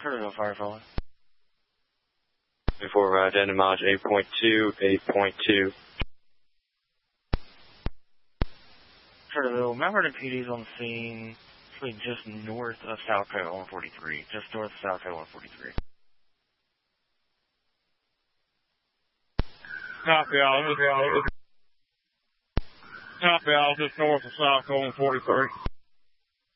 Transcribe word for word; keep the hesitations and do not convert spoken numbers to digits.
Critical Firefly. For uh, Denton Maj eight point two, eight point two. Critical, Mount Vernon P D is on the scene, actually just north of South Coast one forty-three. Just north of South Coast one forty-three. Copy out, copy out. Copy out, just north of South Coast one forty-three.